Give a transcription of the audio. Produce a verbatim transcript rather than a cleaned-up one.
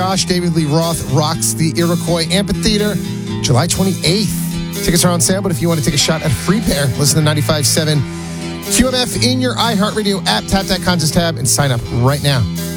Gosh, David Lee Roth rocks the Iroquois Amphitheater July twenty-eighth. Tickets are on sale, but if you want to take a shot at a free pair, listen to ninety-five point seven Q M F in your iHeartRadio app. Tap that contest tab and sign up right now.